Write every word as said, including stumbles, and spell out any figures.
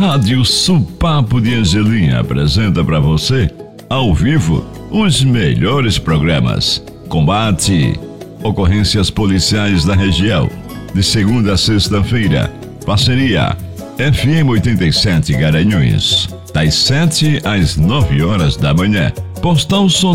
Rádio Supapo de Angelim apresenta para você, ao vivo, os melhores programas. Combate, ocorrências policiais da região, de segunda a sexta-feira. Parceria F M oitenta e sete Garanhuns, das sete às nove horas da manhã. Postal